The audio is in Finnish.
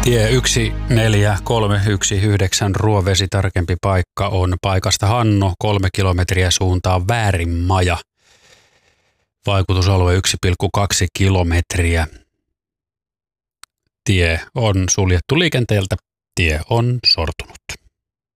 Tie 14319 Ruovesi, tarkempi paikka on paikasta Hanno, 3 kilometriä suuntaan Väärinmaja. Vaikutusalue 1,2 kilometriä. Tie on suljettu liikenteeltä. Tie on sortunut.